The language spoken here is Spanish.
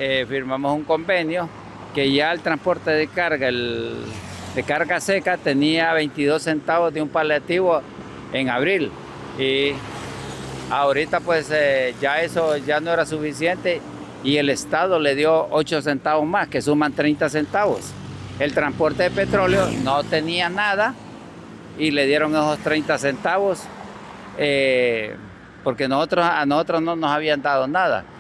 firmamos un convenio que ya el transporte de carga, de carga seca, tenía 22 centavos de un paliativo en abril. Y ahorita pues ya eso ya no era suficiente y el Estado le dio 8 centavos más, que suman 30 centavos. El transporte de petróleo no tenía nada y le dieron esos 30 centavos porque a nosotros no nos habían dado nada.